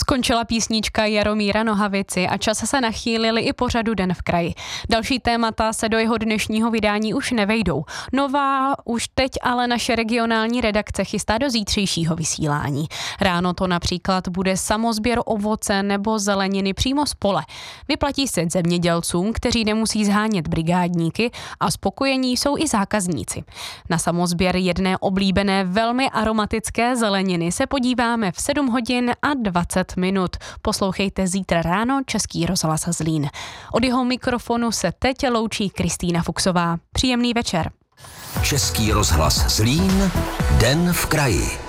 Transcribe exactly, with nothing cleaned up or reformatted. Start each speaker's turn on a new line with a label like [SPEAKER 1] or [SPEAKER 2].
[SPEAKER 1] Skončila písnička Jaromíra Nohavici a čas se nachýlili i pořadu Den v kraji. Další témata se do jeho dnešního vydání už nevejdou. Nová už teď ale naše regionální redakce chystá do zítřejšího vysílání. Ráno to například bude samosběr ovoce nebo zeleniny přímo z pole. Vyplatí se zemědělcům, kteří nemusí zhánět brigádníky, a spokojení jsou i zákazníci. Na samosběr jedné oblíbené velmi aromatické zeleniny se podíváme v sedm hodin a dvacet minut. Poslouchejte zítra ráno Český rozhlas Zlín. Od jeho mikrofonu se teď loučí Kristýna Fuchsová. Příjemný večer.
[SPEAKER 2] Český rozhlas Zlín, Den v kraji.